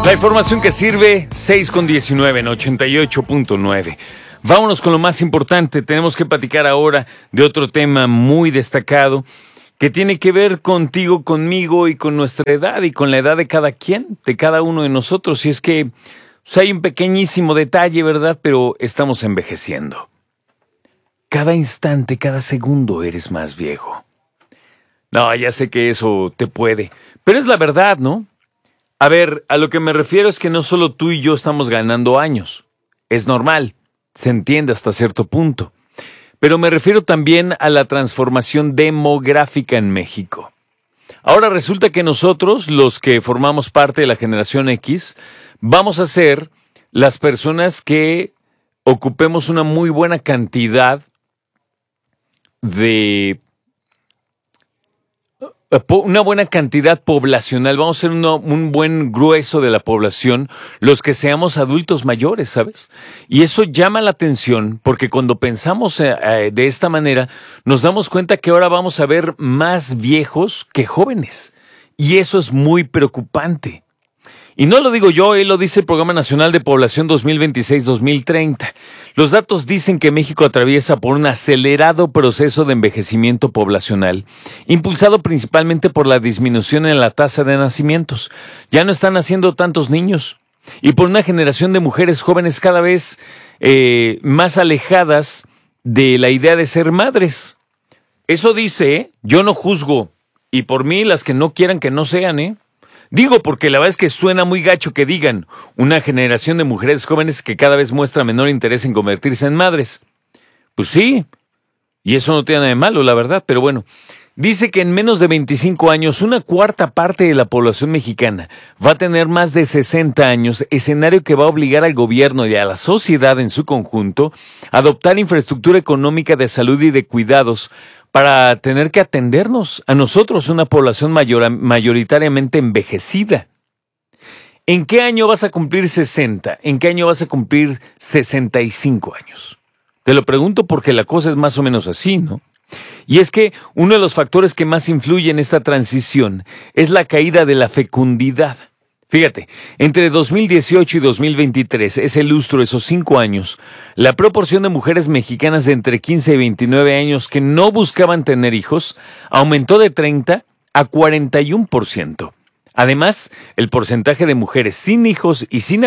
La información que sirve, 6:19 en 88.9. Vámonos con lo más importante. Tenemos que platicar ahora de otro tema muy destacado que tiene que ver contigo, conmigo y con nuestra edad y con la edad de cada quien, de cada uno de nosotros. Y es que hay un pequeñísimo detalle, ¿verdad? Pero estamos envejeciendo. Cada instante, cada segundo eres más viejo. No, ya sé que eso te puede, pero es la verdad, ¿no? A ver, a lo que me refiero es que no solo tú y yo estamos ganando años. Es normal, se entiende hasta cierto punto. Pero me refiero también a la transformación demográfica en México. Ahora resulta que nosotros, los que formamos parte de la generación X, vamos a ser las personas que ocupemos una muy buena cantidad de... una buena cantidad poblacional, vamos a ser un buen grueso de la población, los que seamos adultos mayores, ¿sabes? Y eso llama la atención porque cuando pensamos de esta manera, nos damos cuenta que ahora vamos a ver más viejos que jóvenes. Y eso es muy preocupante. Y no lo digo yo, lo dice el Programa Nacional de Población 2026-2030. Los datos dicen que México atraviesa por un acelerado proceso de envejecimiento poblacional, impulsado principalmente por la disminución en la tasa de nacimientos. Ya no están naciendo tantos niños. Y por una generación de mujeres jóvenes cada vez más alejadas de la idea de ser madres. Eso dice, yo no juzgo. Y por mí, las que no quieran que no sean, Digo porque la verdad es que suena muy gacho que digan una generación de mujeres jóvenes que cada vez muestra menor interés en convertirse en madres. Pues sí, y eso no tiene nada de malo, la verdad, pero bueno. Dice que en menos de 25 años, una cuarta parte de la población mexicana va a tener más de 60 años, escenario que va a obligar al gobierno y a la sociedad en su conjunto a adoptar infraestructura económica de salud y de cuidados para tener que atendernos a nosotros, una población mayoritariamente envejecida. ¿En qué año vas a cumplir 60? ¿En qué año vas a cumplir 65 años? Te lo pregunto porque la cosa es más o menos así, ¿no? Y es que uno de los factores que más influye en esta transición es la caída de la fecundidad. Fíjate, entre 2018 y 2023, ese lustro, esos 5 años, la proporción de mujeres mexicanas de entre 15 y 29 años que no buscaban tener hijos aumentó de 30 a 41%. Además, el porcentaje de mujeres sin hijos y sin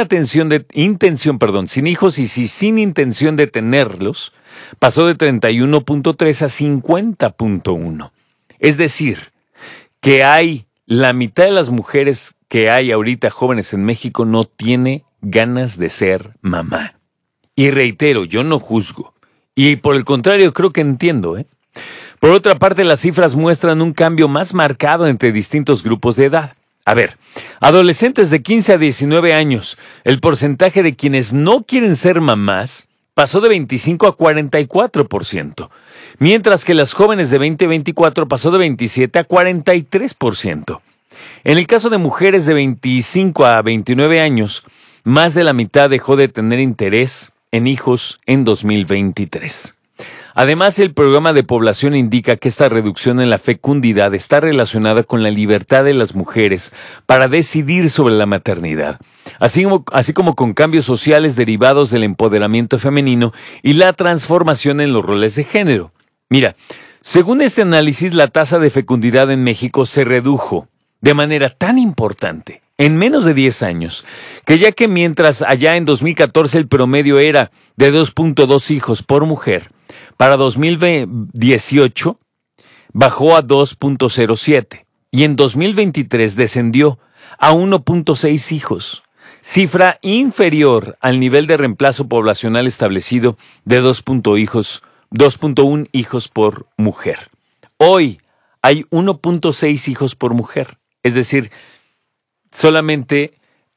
sin hijos y sin intención de tenerlos, pasó de 31.3 a 50.1. Es decir, que hay la mitad de las mujeres que hay ahorita jóvenes en México no tiene ganas de ser mamá. Y reitero, yo no juzgo. Y por el contrario, creo que entiendo, Por otra parte, las cifras muestran un cambio más marcado entre distintos grupos de edad. A ver, adolescentes de 15 a 19 años, el porcentaje de quienes no quieren ser mamás pasó de 25 a 44%, mientras que las jóvenes de 20 a 24 pasó de 27 a 43%. En el caso de mujeres de 25 a 29 años, más de la mitad dejó de tener interés en hijos en 2023. Además, el programa de población indica que esta reducción en la fecundidad está relacionada con la libertad de las mujeres para decidir sobre la maternidad, así como con cambios sociales derivados del empoderamiento femenino y la transformación en los roles de género. Mira, según este análisis, la tasa de fecundidad en México se redujo de manera tan importante en menos de 10 años, que ya que mientras allá en 2014 el promedio era de 2.2 hijos por mujer, para 2018 bajó a 2.07 y en 2023 descendió a 1.6 hijos, cifra inferior al nivel de reemplazo poblacional establecido de 2.1 hijos por mujer. Hoy hay 1.6 hijos por mujer, es decir, solamente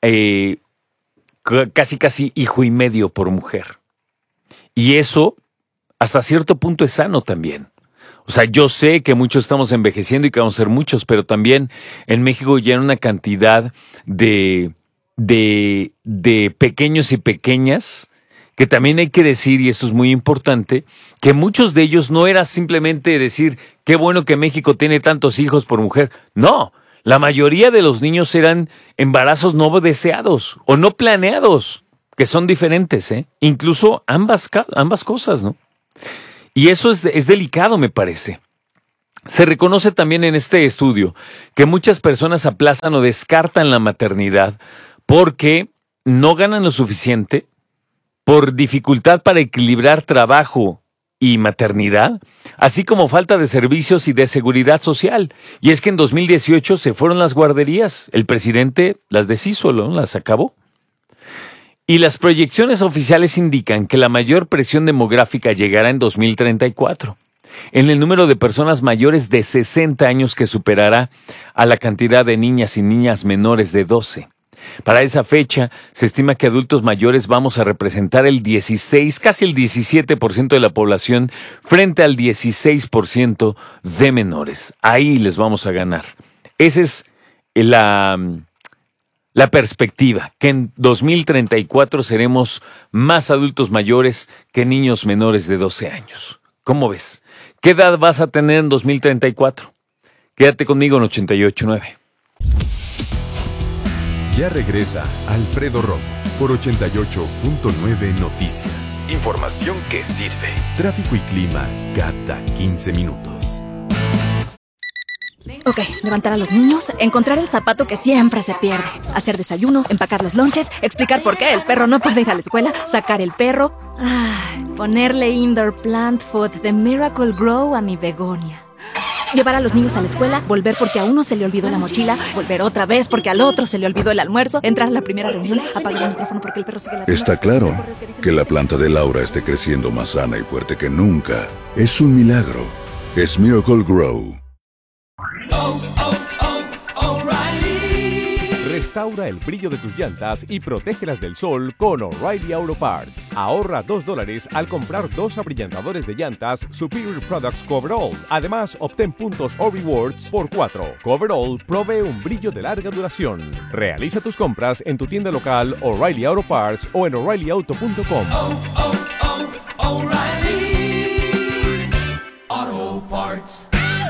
casi hijo y medio por mujer. Y eso hasta cierto punto es sano también. O sea, yo sé que muchos estamos envejeciendo y que vamos a ser muchos, pero también en México ya hay una cantidad de pequeños y pequeñas que también hay que decir, y esto es muy importante, que muchos de ellos no era simplemente decir, qué bueno que México tiene tantos hijos por mujer. No, La mayoría de los niños eran embarazos no deseados o no planeados, que son diferentes, ¿eh? Incluso ambas cosas, ¿no? Y eso es delicado, me parece. Se reconoce también en este estudio que muchas personas aplazan o descartan la maternidad porque no ganan lo suficiente, por dificultad para equilibrar trabajo y maternidad, así como falta de servicios y de seguridad social. Y es que en 2018 se fueron las guarderías, el presidente las deshizo, ¿no? Las acabó. Y las proyecciones oficiales indican que la mayor presión demográfica llegará en 2034, en el número de personas mayores de 60 años que superará a la cantidad de niñas y niñas menores de 12. Para esa fecha, se estima que adultos mayores vamos a representar el 16, casi el 17% de la población frente al 16% de menores. Ahí les vamos a ganar. Esa es la perspectiva, que en 2034 seremos más adultos mayores que niños menores de 12 años. ¿Cómo ves? ¿Qué edad vas a tener en 2034? Quédate conmigo en 88.9. Ya regresa Alfredo Romo por 88.9 Noticias. Información que sirve. Tráfico y clima cada 15 minutos. Ok, levantar a los niños, encontrar el zapato que siempre se pierde, hacer desayuno, empacar los lonches, explicar por qué el perro no puede ir a la escuela, sacar el perro, ponerle indoor plant food de Miracle Grow a mi begonia. Llevar a los niños a la escuela, volver porque a uno se le olvidó la mochila, volver otra vez porque al otro se le olvidó el almuerzo, entrar a la primera reunión, apagar el micrófono porque el perro sigue ladrando. Está claro que la planta de Laura esté creciendo más sana y fuerte que nunca. Es un milagro. Es Miracle Grow. Restaura el brillo de tus llantas y protégelas del sol con O'Reilly Auto Parts. Ahorra $2 al comprar 2 abrillantadores de llantas Superior Products Coverall. Además, obtén puntos o rewards por 4. Coverall provee un brillo de larga duración. Realiza tus compras en tu tienda local O'Reilly Auto Parts o en O'ReillyAuto.com. O'Reilly Auto Parts.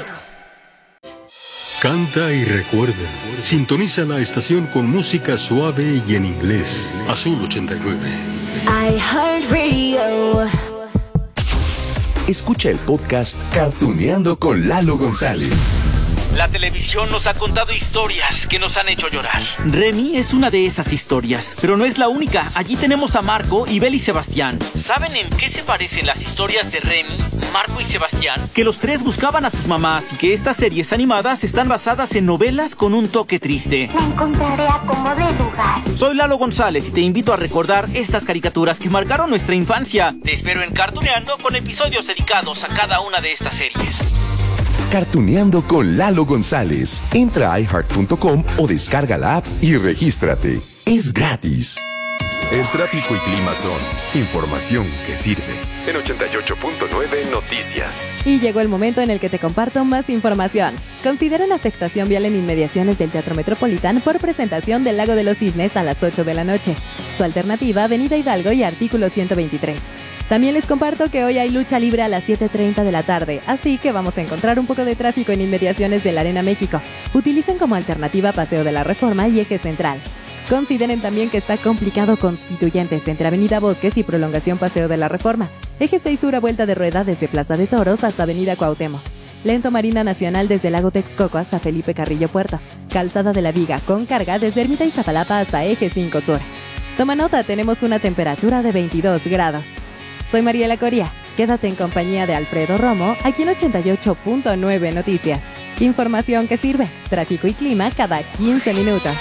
Canta y recuerda. Sintoniza la estación con música suave y en inglés. Azul 89. iHeartRadio. Escucha el podcast Cartooneando con Lalo González. La televisión nos ha contado historias que nos han hecho llorar. Remy es una de esas historias, pero no es la única. Allí tenemos a Marco, Ibel y Sebastián. ¿Saben en qué se parecen las historias de Remy, Marco y Sebastián? Que los tres buscaban a sus mamás y que estas series animadas están basadas en novelas con un toque triste. Me encontraré a como de lugar. Soy Lalo González y te invito a recordar estas caricaturas que marcaron nuestra infancia. Te espero en Cartooneando con episodios dedicados a cada una de estas series. Cartooneando con Lalo González. Entra a iHeart.com o descarga la app y regístrate. Es gratis. El tráfico y clima son información que sirve. En 88.9 Noticias. Y llegó el momento en el que te comparto más información. Consideran afectación vial en inmediaciones del Teatro Metropolitán por presentación del Lago de los Cisnes a las 8 de la noche. Su alternativa, Avenida Hidalgo y artículo 123. También les comparto que hoy hay lucha libre a las 7:30 de la tarde, así que vamos a encontrar un poco de tráfico en inmediaciones de la Arena México. Utilicen como alternativa Paseo de la Reforma y Eje Central. Consideren también que está complicado Constituyentes entre Avenida Bosques y Prolongación Paseo de la Reforma. Eje 6 Sur a vuelta de rueda desde Plaza de Toros hasta Avenida Cuauhtémoc. Lento Marina Nacional desde Lago Texcoco hasta Felipe Carrillo Puerto. Calzada de la Viga con carga desde Ermita Iztapalapa hasta Eje 5 Sur. Toma nota, tenemos una temperatura de 22 grados. Soy Mariela Coria. Quédate en compañía de Alfredo Romo, aquí en 88.9 Noticias. Información que sirve. Tráfico y clima cada 15 minutos.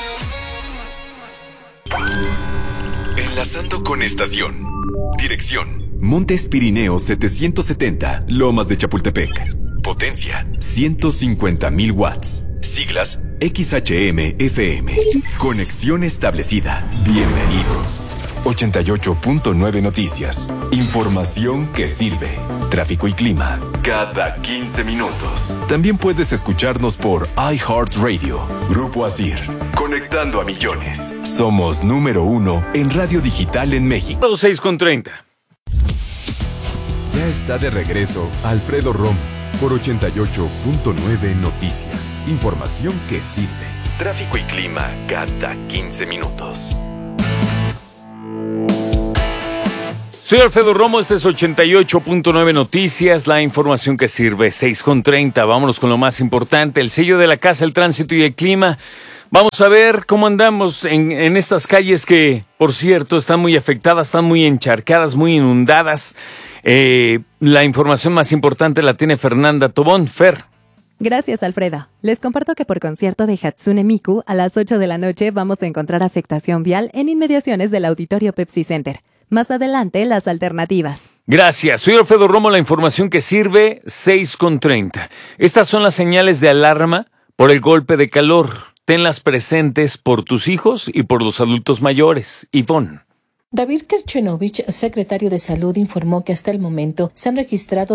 Enlazando con estación. Dirección: Montes Pirineos 770, Lomas de Chapultepec. Potencia: 150,000 watts. Siglas: XHM-FM. Conexión establecida. Bienvenido. 88.9 Noticias. Información que sirve. Tráfico y clima cada 15 minutos. También puedes escucharnos por iHeartRadio. Grupo Asir. Conectando a millones. Somos número 1 en radio digital en México. 6:30. Ya está de regreso Alfredo Romo por 88.9 Noticias. Información que sirve. Tráfico y clima cada 15 minutos. Soy Alfredo Romo, este es 88.9 Noticias, la información que sirve, 6:30. Vámonos con lo más importante, el sello de la casa, el tránsito y el clima. Vamos a ver cómo andamos en estas calles que, por cierto, están muy afectadas, están muy encharcadas, muy inundadas. La información más importante la tiene Fernanda Tobón. Fer. Gracias, Alfredo. Les comparto que por concierto de Hatsune Miku, a las 8 de la noche vamos a encontrar afectación vial en inmediaciones del Auditorio Pepsi Center. Más adelante, las alternativas. Gracias. Soy Alfredo Romo, la información que sirve, 6:30. Estas son las señales de alarma por el golpe de calor. Tenlas presentes por tus hijos y por los adultos mayores. Ivonne. David Kerchenovich, secretario de Salud, informó que hasta el momento se han registrado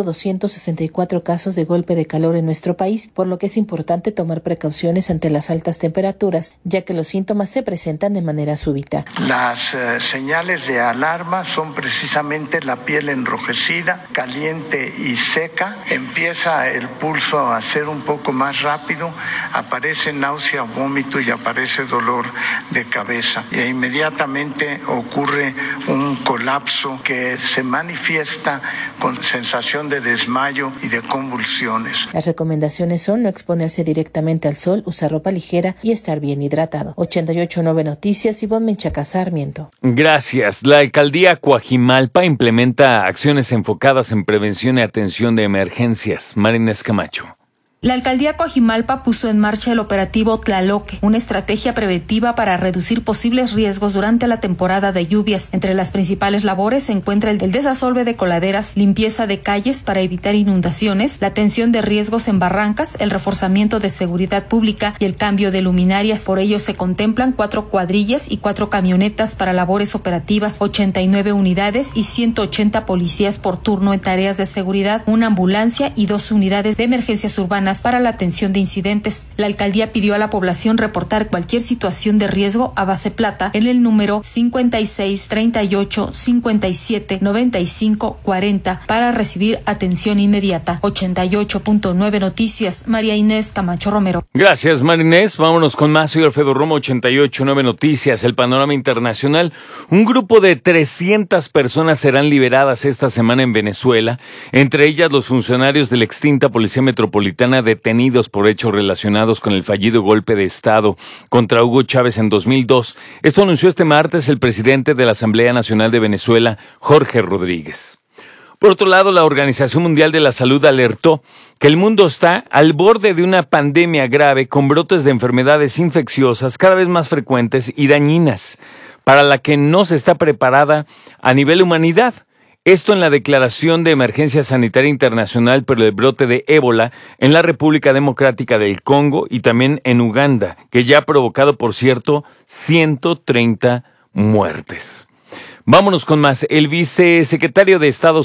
264 casos de golpe de calor en nuestro país, por lo que es importante tomar precauciones ante las altas temperaturas, ya que los síntomas se presentan de manera súbita. Las señales de alarma son precisamente la piel enrojecida, caliente y seca. Empieza el pulso a ser un poco más rápido, aparece náusea, vómito y aparece dolor de cabeza. E inmediatamente ocurre un colapso que se manifiesta con sensación de desmayo y de convulsiones. Las recomendaciones son no exponerse directamente al sol, usar ropa ligera y estar bien hidratado. 88.9 Noticias, Ivonne Menchaca Sarmiento. Gracias. La alcaldía Coajimalpa implementa acciones enfocadas en prevención y atención de emergencias. Marina Camacho. La alcaldía Coajimalpa puso en marcha el operativo Tlaloque, una estrategia preventiva para reducir posibles riesgos durante la temporada de lluvias. Entre las principales labores se encuentra el desasolve de coladeras, limpieza de calles para evitar inundaciones, la atención de riesgos en barrancas, el reforzamiento de seguridad pública y el cambio de luminarias. Por ello se contemplan 4 cuadrillas y 4 camionetas para labores operativas, 89 unidades y 180 policías por turno en tareas de seguridad, una ambulancia y 2 unidades de emergencias urbanas para la atención de incidentes. La alcaldía pidió a la población reportar cualquier situación de riesgo a Base Plata en el número 56 38 57 95 40 para recibir atención inmediata. 88.9 Noticias, María Inés Camacho Romero. Gracias, María Inés. Vámonos con más. Soy Alfredo Romo, 88.9 Noticias. El panorama internacional. Un grupo de 300 personas serán liberadas esta semana en Venezuela, entre ellas los funcionarios de la extinta Policía Metropolitana detenidos por hechos relacionados con el fallido golpe de Estado contra Hugo Chávez en 2002. Esto anunció este martes el presidente de la Asamblea Nacional de Venezuela, Jorge Rodríguez. Por otro lado, la Organización Mundial de la Salud alertó que el mundo está al borde de una pandemia grave con brotes de enfermedades infecciosas cada vez más frecuentes y dañinas, para la que no se está preparada a nivel humanidad. Esto en la declaración de emergencia sanitaria internacional por el brote de ébola en la República Democrática del Congo y también en Uganda, que ya ha provocado, por cierto, 130 muertes. Vámonos con más. El vicesecretario de Estado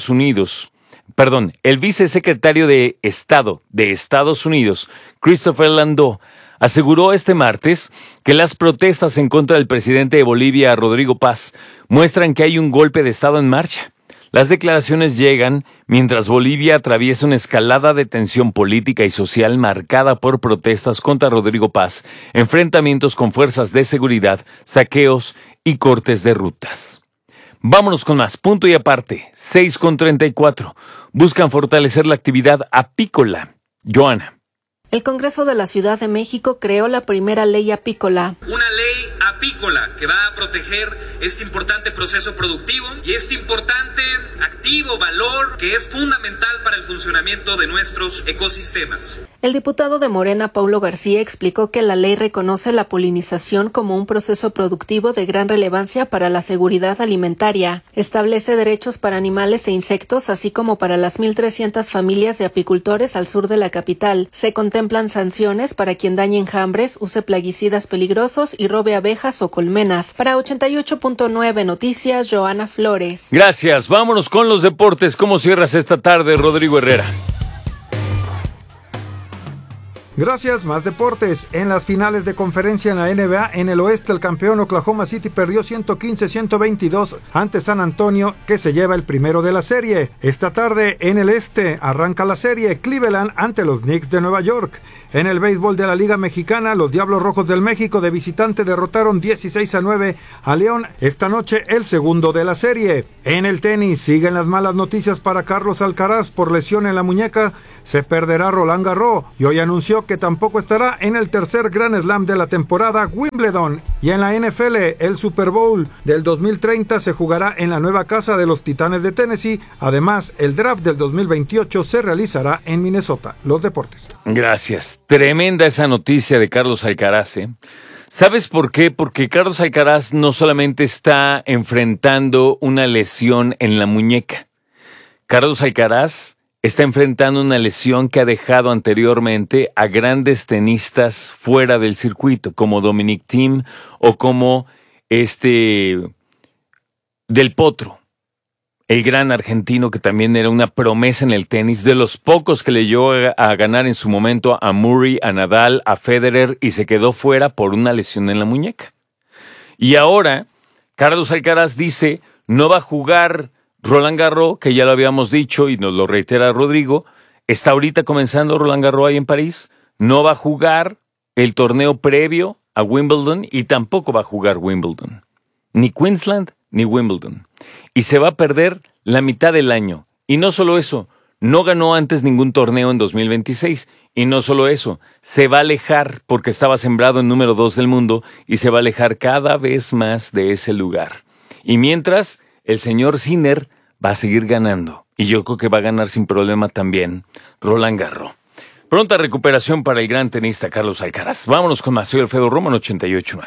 de Estados Unidos, Christopher Landau, aseguró este martes que las protestas en contra del presidente de Bolivia, Rodrigo Paz, muestran que hay un golpe de Estado en marcha. Las declaraciones llegan mientras Bolivia atraviesa una escalada de tensión política y social marcada por protestas contra Rodrigo Paz, enfrentamientos con fuerzas de seguridad, saqueos y cortes de rutas. Vámonos con más. Punto y aparte. 6:34. Buscan fortalecer la actividad apícola. Joana. El Congreso de la Ciudad de México creó la primera ley apícola. Una ley apícola que va a proteger este importante proceso productivo y este importante activo, valor que es fundamental para el funcionamiento de nuestros ecosistemas. El diputado de Morena, Paulo García, explicó que la ley reconoce la polinización como un proceso productivo de gran relevancia para la seguridad alimentaria. Establece derechos para animales e insectos, así como para las 1,300 familias de apicultores al sur de la capital. Se contemplan sanciones para quien dañe enjambres, use plaguicidas peligrosos y robe abejas o colmenas. Para 88.9 Noticias, Joana Flores. Gracias. Vámonos con los deportes. ¿Cómo cierras esta tarde, Rodrigo Herrera? Gracias, más deportes. En las finales de conferencia en la NBA, en el oeste, el campeón Oklahoma City perdió 115-122 ante San Antonio, que se lleva el primero de la serie. Esta tarde, en el este, arranca la serie Cleveland ante los Knicks de Nueva York. En el béisbol de la Liga Mexicana, los Diablos Rojos del México de visitante derrotaron 16-9 a León. Esta noche, el segundo de la serie. En el tenis, siguen las malas noticias para Carlos Alcaraz por lesión en la muñeca. Se perderá Roland Garros y hoy anunció que tampoco estará en el tercer Grand Slam de la temporada, Wimbledon. Y en la NFL, el Super Bowl del 2030 se jugará en la nueva casa de los Titanes de Tennessee. Además, el draft del 2028 se realizará en Minnesota. Los deportes. Gracias. Tremenda esa noticia de Carlos Alcaraz, ¿eh? ¿Sabes por qué? Porque Carlos Alcaraz no solamente está enfrentando una lesión en la muñeca. Carlos Alcaraz está enfrentando una lesión que ha dejado anteriormente a grandes tenistas fuera del circuito, como Dominic Thiem o como Del Potro, el gran argentino que también era una promesa en el tenis, de los pocos que le llegó a ganar en su momento a Murray, a Nadal, a Federer, y se quedó fuera por una lesión en la muñeca. Y ahora, Carlos Alcaraz dice, no va a jugar Roland Garros, que ya lo habíamos dicho y nos lo reitera Rodrigo, está ahorita comenzando Roland Garros ahí en París, no va a jugar el torneo previo a Wimbledon y tampoco va a jugar Wimbledon, ni Queensland ni Wimbledon, y se va a perder la mitad del año. Y no solo eso, no ganó antes ningún torneo en 2026, y no solo eso, se va a alejar porque estaba sembrado en número 2 del mundo y se va a alejar cada vez más de ese lugar. Y mientras, el señor Sinner va a seguir ganando. Y yo creo que va a ganar sin problema también Roland Garros. Pronta recuperación para el gran tenista Carlos Alcaraz. Vámonos con más. Soy Alfredo Romo en 88.9.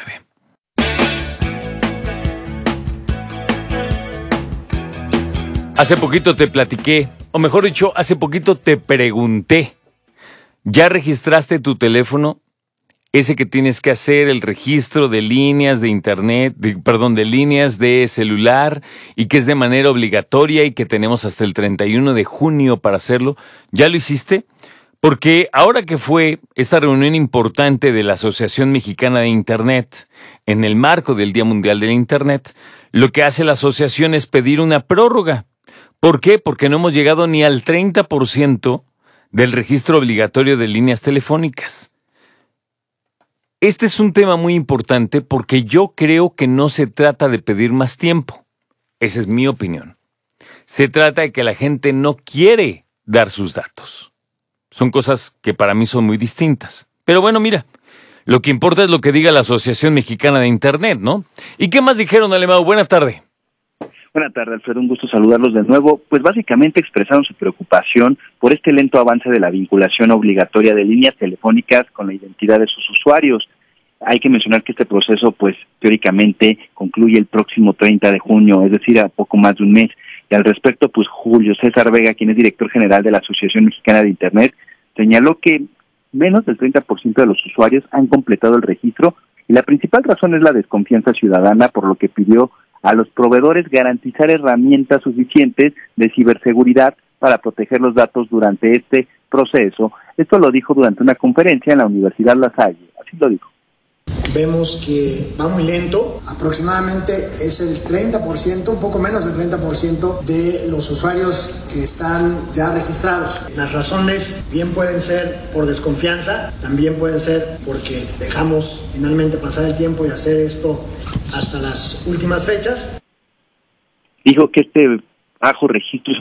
Hace poquito te platiqué, o mejor dicho, hace poquito te pregunté, ¿ya registraste tu teléfono? Ese que tienes que hacer, el registro de líneas de internet, de líneas de celular, y que es de manera obligatoria y que tenemos hasta el 31 de junio para hacerlo. ¿Ya lo hiciste? Porque ahora que fue esta reunión importante de la Asociación Mexicana de Internet, en el marco del Día Mundial del Internet, lo que hace la asociación es pedir una prórroga. ¿Por qué? Porque no hemos llegado ni al 30% del registro obligatorio de líneas telefónicas. Este es un tema muy importante porque yo creo que no se trata de pedir más tiempo. Esa es mi opinión. Se trata de que la gente no quiere dar sus datos. Son cosas que para mí son muy distintas. Pero bueno, mira, lo que importa es lo que diga la Asociación Mexicana de Internet, ¿no? ¿Y qué más dijeron, Alemão? Buena tarde. Buenas tardes, Alfredo, un gusto saludarlos de nuevo. Pues básicamente expresaron su preocupación por este lento avance de la vinculación obligatoria de líneas telefónicas con la identidad de sus usuarios. Hay que mencionar que este proceso, pues, teóricamente concluye el próximo 30 de junio, es decir, a poco más de un mes. Y al respecto, pues, Julio César Vega, quien es director general de la Asociación Mexicana de Internet, señaló que menos del 30% de los usuarios han completado el registro y la principal razón es la desconfianza ciudadana, por lo que pidió a los proveedores garantizar herramientas suficientes de ciberseguridad para proteger los datos durante este proceso. Esto lo dijo durante una conferencia en la Universidad La Salle, así lo dijo. Vemos que va muy lento, aproximadamente es el 30%, un poco menos del 30% de los usuarios que están ya registrados. Las razones bien pueden ser por desconfianza, también pueden ser porque dejamos finalmente pasar el tiempo y hacer esto hasta las últimas fechas. Dijo que este bajo registro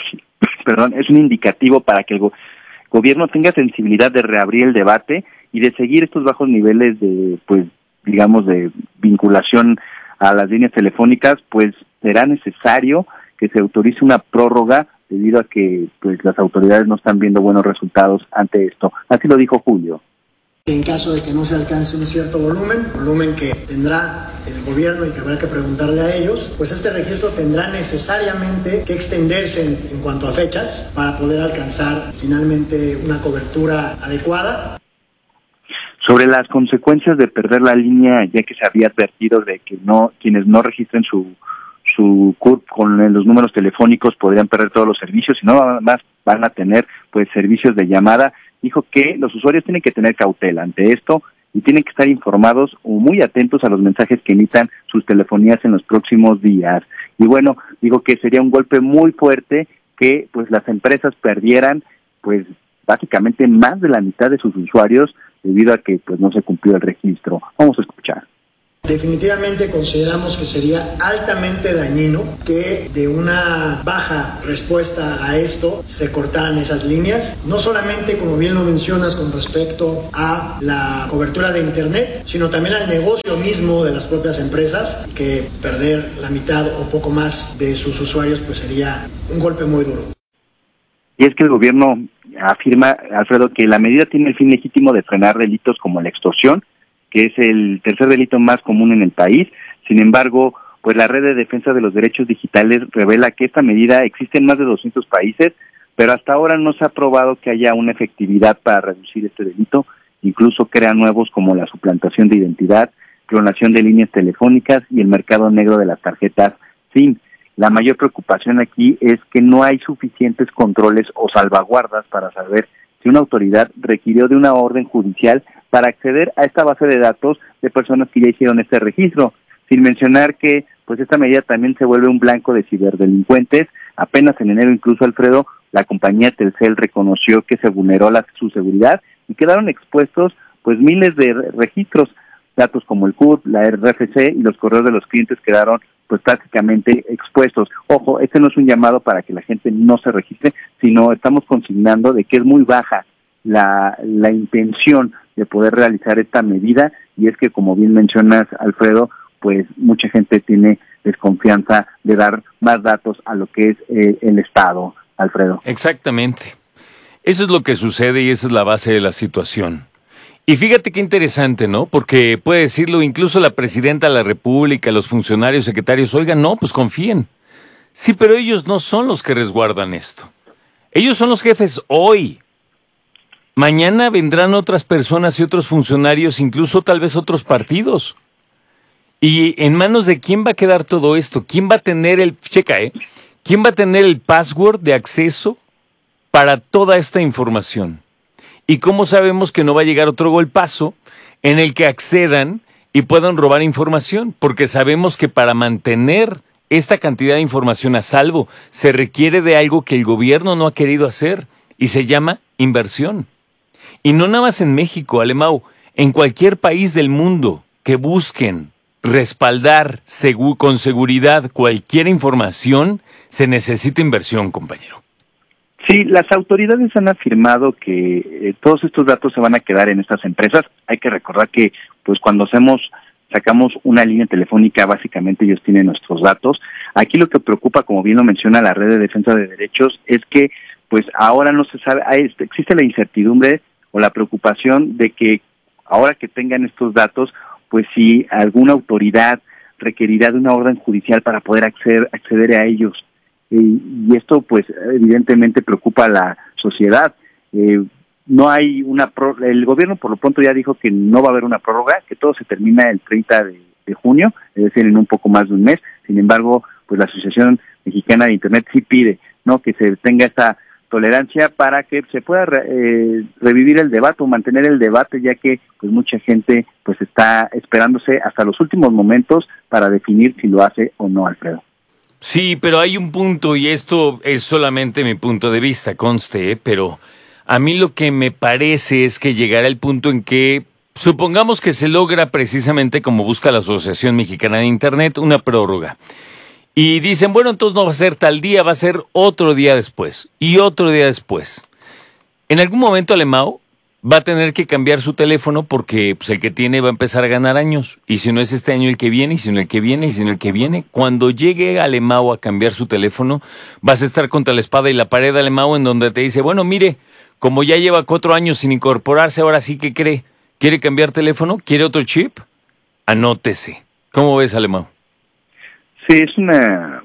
es un indicativo para que el gobierno tenga sensibilidad de reabrir el debate y de seguir estos bajos niveles de, pues, digamos, de vinculación a las líneas telefónicas, pues será necesario que se autorice una prórroga debido a que, pues, las autoridades no están viendo buenos resultados ante esto. Así lo dijo Julio. En caso de que no se alcance un cierto volumen que tendrá el gobierno y que habrá que preguntarle a ellos, pues este registro tendrá necesariamente que extenderse en cuanto a fechas para poder alcanzar finalmente una cobertura adecuada. Sobre las consecuencias de perder la línea, ya que se había advertido de que quienes no registren su CURP con los números telefónicos podrían perder todos los servicios y no más van a tener pues servicios de llamada, dijo que los usuarios tienen que tener cautela ante esto y tienen que estar informados o muy atentos a los mensajes que emitan sus telefonías en los próximos días. Y bueno, digo que sería un golpe muy fuerte que pues las empresas perdieran pues básicamente más de la mitad de sus usuarios debido a que pues no se cumplió el registro. Vamos a escuchar. Definitivamente consideramos que sería altamente dañino que de una baja respuesta a esto se cortaran esas líneas, no solamente como bien lo mencionas con respecto a la cobertura de internet, sino también al negocio mismo de las propias empresas, que perder la mitad o poco más de sus usuarios pues sería un golpe muy duro. Y es que el gobierno afirma, Alfredo, que la medida tiene el fin legítimo de frenar delitos como la extorsión, que es el tercer delito más común en el país. Sin embargo, pues la Red de Defensa de los Derechos Digitales revela que esta medida existe en más de 200 países, pero hasta ahora no se ha probado que haya una efectividad para reducir este delito. Incluso crea nuevos como la suplantación de identidad, clonación de líneas telefónicas y el mercado negro de las tarjetas SIM. La mayor preocupación aquí es que no hay suficientes controles o salvaguardas para saber si una autoridad requirió de una orden judicial para acceder a esta base de datos de personas que ya hicieron este registro, sin mencionar que pues esta medida también se vuelve un blanco de ciberdelincuentes. Apenas en enero incluso, Alfredo, la compañía Telcel reconoció que se vulneró su seguridad y quedaron expuestos pues miles de registros, datos como el CURP, la RFC y los correos de los clientes quedaron pues prácticamente expuestos. Ojo, este no es un llamado para que la gente no se registre, sino estamos consignando de que es muy baja la intención de poder realizar esta medida, y es que, como bien mencionas, Alfredo, pues mucha gente tiene desconfianza de dar más datos a lo que es el Estado, Alfredo. Exactamente. Eso es lo que sucede y esa es la base de la situación. Y fíjate qué interesante, ¿no? Porque puede decirlo incluso la presidenta de la República, los funcionarios, secretarios, oigan, no, pues confíen. Sí, pero ellos no son los que resguardan esto. Ellos son los jefes hoy. Mañana vendrán otras personas y otros funcionarios, incluso tal vez otros partidos. ¿Y en manos de quién va a quedar todo esto? ¿Quién va a tener ¿quién va a tener el password de acceso para toda esta información? ¿Y cómo sabemos que no va a llegar otro golpazo en el que accedan y puedan robar información? Porque sabemos que para mantener esta cantidad de información a salvo se requiere de algo que el gobierno no ha querido hacer y se llama inversión. Y no nada más en México, Alemão, en cualquier país del mundo que busquen respaldar con seguridad cualquier información, se necesita inversión, compañero. Sí, las autoridades han afirmado que todos estos datos se van a quedar en estas empresas. Hay que recordar que pues cuando sacamos una línea telefónica, básicamente ellos tienen nuestros datos. Aquí lo que preocupa, como bien lo menciona la Red de Defensa de Derechos, es que pues ahora no se sabe, existe la incertidumbre o la preocupación de que ahora que tengan estos datos, pues si alguna autoridad requerirá de una orden judicial para poder acceder a ellos. Y esto pues evidentemente preocupa a la sociedad. No hay el gobierno por lo pronto ya dijo que no va a haber una prórroga, que todo se termina el 30 de junio, es decir, en un poco más de un mes. Sin embargo, pues la Asociación Mexicana de Internet sí pide, ¿no?, que se tenga esta tolerancia para que se pueda revivir el debate o mantener el debate, ya que pues mucha gente pues está esperándose hasta los últimos momentos para definir si lo hace o no, Alfredo. Sí, pero hay un punto, y esto es solamente mi punto de vista, conste, pero a mí lo que me parece es que llegará el punto en que, supongamos que se logra precisamente como busca la Asociación Mexicana de Internet, una prórroga. Y dicen, bueno, entonces no va a ser tal día, va a ser otro día después, y otro día después. En algún momento Alemão va a tener que cambiar su teléfono porque pues, el que tiene va a empezar a ganar años. Y si no es este año el que viene, y si no el que viene, y si no el que viene. Cuando llegue Alemão a cambiar su teléfono, vas a estar contra la espada y la pared, Alemão, en donde te dice, bueno, mire, como ya lleva 4 años sin incorporarse, ahora sí que cree. ¿Quiere cambiar teléfono? ¿Quiere otro chip? Anótese. ¿Cómo ves, Alemão? Sí, es una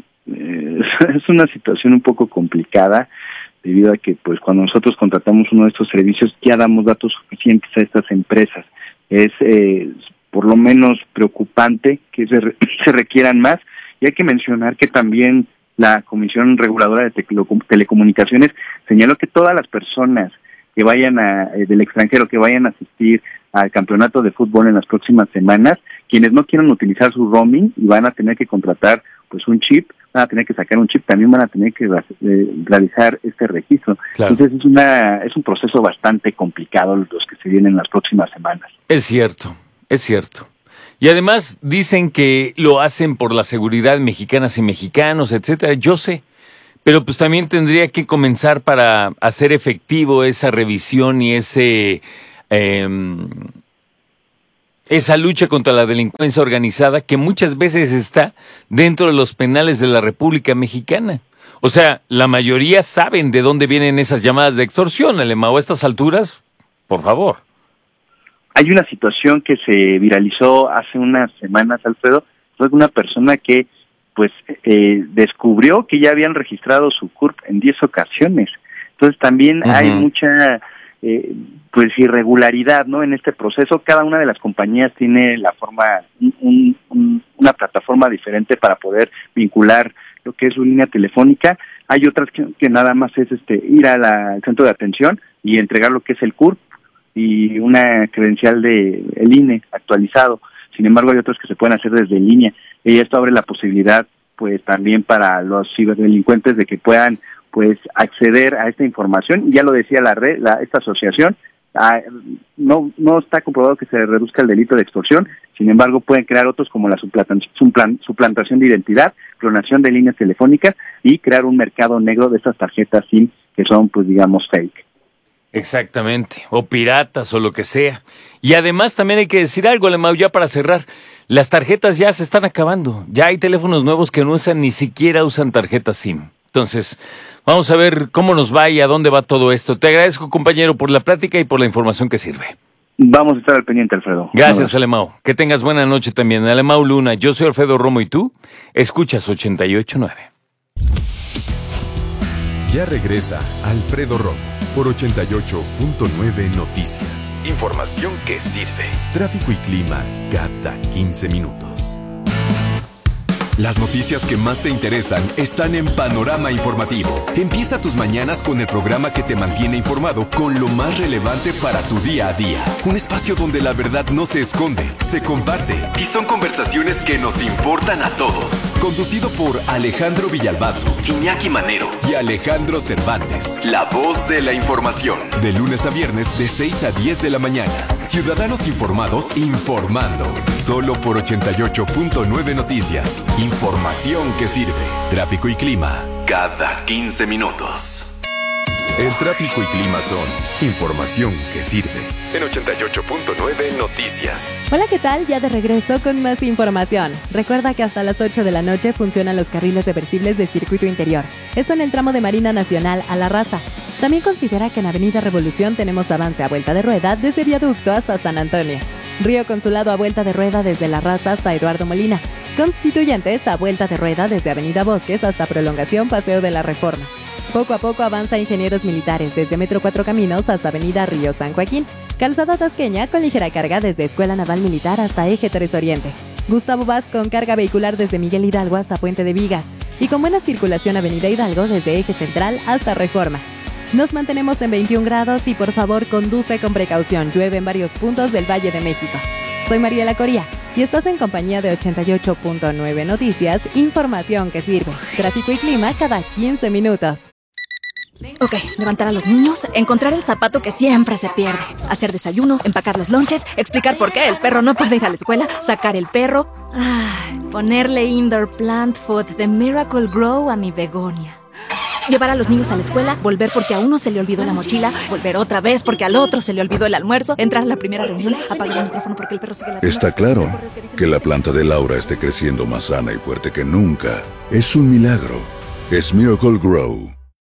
situación un poco complicada, debido a que pues cuando nosotros contratamos uno de estos servicios ya damos datos suficientes a estas empresas. Es por lo menos preocupante que se requieran más, y hay que mencionar que también la Comisión Reguladora de Telecomunicaciones señaló que todas las personas que vayan del extranjero, que vayan a asistir al campeonato de fútbol en las próximas semanas, quienes no quieran utilizar su roaming y van a tener que contratar pues un chip, van a tener que sacar un chip, también van a tener que realizar este registro. Claro. Entonces es un proceso bastante complicado los que se vienen en las próximas semanas. Es cierto. Y además dicen que lo hacen por la seguridad de mexicanas y mexicanos, etcétera. Yo sé, pero pues también tendría que comenzar para hacer efectivo esa revisión y esa lucha contra la delincuencia organizada que muchas veces está dentro de los penales de la República Mexicana. O sea, la mayoría saben de dónde vienen esas llamadas de extorsión, Alemão. A estas alturas, por favor. Hay una situación que se viralizó hace unas semanas, Alfredo. Fue una persona que pues descubrió que ya habían registrado su CURP en 10 ocasiones. Entonces también hay mucha pues irregularidad, ¿no? En este proceso. Cada una de las compañías tiene la forma, una plataforma diferente para poder vincular lo que es su línea telefónica. Hay otras que nada más es ir al centro de atención y entregar lo que es el CURP y una credencial de el INE actualizado. Sin embargo, hay otros que se pueden hacer desde línea. Y esto abre la posibilidad, pues, también para los ciberdelincuentes de que puedan, pues, acceder a esta información. Y ya lo decía esta asociación, no está comprobado que se reduzca el delito de extorsión. Sin embargo, pueden crear otros como la suplantación de identidad, clonación de líneas telefónicas y crear un mercado negro de estas tarjetas SIM que son, pues, digamos, fake. Exactamente, o piratas o lo que sea. Y además también hay que decir algo, Alemão, ya para cerrar. Las tarjetas ya se están acabando. Ya hay teléfonos nuevos que ni siquiera usan tarjetas SIM. Entonces, vamos a ver cómo nos va y a dónde va todo esto. Te agradezco, compañero, por la plática y por la información que sirve. Vamos a estar al pendiente, Alfredo. Gracias, Alemão. Que tengas buena noche también. Alemão Luna, yo soy Alfredo Romo y tú escuchas 88.9. Ya regresa Alfredo Romo por 88.9 Noticias. Información que sirve. Tráfico y clima cada 15 minutos. Las noticias que más te interesan están en Panorama Informativo. Empieza tus mañanas con el programa que te mantiene informado con lo más relevante para tu día a día. Un espacio donde la verdad no se esconde, se comparte y son conversaciones que nos importan a todos. Conducido por Alejandro Villalbazo, Iñaki Manero y Alejandro Cervantes. La voz de la información. De lunes a viernes de 6 a 10 de la mañana. Ciudadanos informados informando. Solo por 88.9 Noticias. Información que sirve. Tráfico y clima cada 15 minutos. El tráfico y clima son información que sirve. En 88.9 Noticias. Hola, ¿qué tal? Ya de regreso con más información. Recuerda que hasta las 8 de la noche funcionan los carriles reversibles de circuito interior. Esto en el tramo de Marina Nacional a La Raza. También considera que en Avenida Revolución tenemos avance a vuelta de rueda desde Viaducto hasta San Antonio. Río Consulado a vuelta de rueda desde La Raza hasta Eduardo Molina. Constituyentes a vuelta de rueda desde Avenida Bosques hasta Prolongación Paseo de la Reforma. Poco a poco avanza Ingenieros Militares desde Metro Cuatro Caminos hasta Avenida Río San Joaquín. Calzada Tasqueña con ligera carga desde Escuela Naval Militar hasta Eje 3 Oriente. Gustavo Vaz con carga vehicular desde Miguel Hidalgo hasta Puente de Vigas. Y con buena circulación Avenida Hidalgo desde Eje Central hasta Reforma. Nos mantenemos en 21 grados y por favor conduce con precaución. Llueve en varios puntos del Valle de México. Soy Mariela Coria y estás en compañía de 88.9 Noticias, información que sirve. Tráfico y clima cada 15 minutos. Ok, levantar a los niños, encontrar el zapato que siempre se pierde, hacer desayuno, empacar los lonches, explicar por qué el perro no puede ir a la escuela, sacar el perro, ponerle indoor plant food de Miracle Grow a mi begonia. Llevar a los niños a la escuela, volver porque a uno se le olvidó la mochila, volver otra vez porque al otro se le olvidó el almuerzo, entrar a la primera reunión, apagar el micrófono porque el perro sigue la... Está claro que la planta de Laura esté creciendo más sana y fuerte que nunca. Es un milagro. Es Miracle Grow.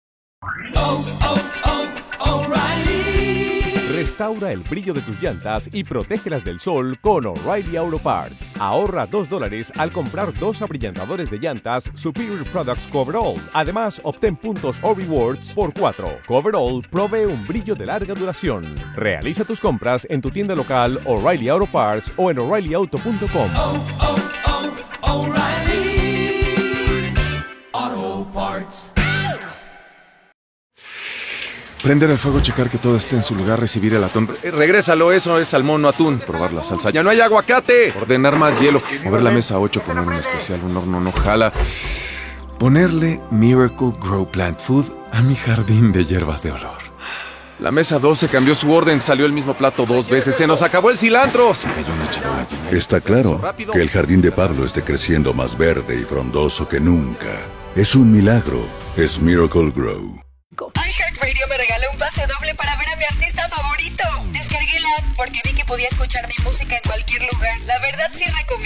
Restaura el brillo de tus llantas y protégelas del sol con O'Reilly Auto Parts. Ahorra $2 al comprar 2 abrillantadores de llantas Superior Products Coverall. Además, obtén puntos o rewards por 4. Coverall provee un brillo de larga duración. Realiza tus compras en tu tienda local O'Reilly Auto Parts o en O'ReillyAuto.com. O'Reilly Auto Parts. Prender el fuego, checar que todo esté en su lugar, recibir el atún. Regrésalo, eso es salmón, no atún. Probar la salsa. ¡Ya no hay aguacate! Ordenar más hielo. Mover la mesa 8, poner un especial, un horno no jala. Ponerle Miracle Grow Plant Food a mi jardín de hierbas de olor. La mesa 12 cambió su orden, salió el mismo plato 2 veces. ¡Se nos acabó el cilantro! Se cayó una charola llena. Está claro que el jardín de Pablo esté creciendo más verde y frondoso que nunca. Es un milagro. Es Miracle Grow. iHeartRadio me regaló un pase doble para ver a mi artista favorito. Descargué la app porque vi que podía escuchar mi música en cualquier lugar. La verdad sí recomiendo.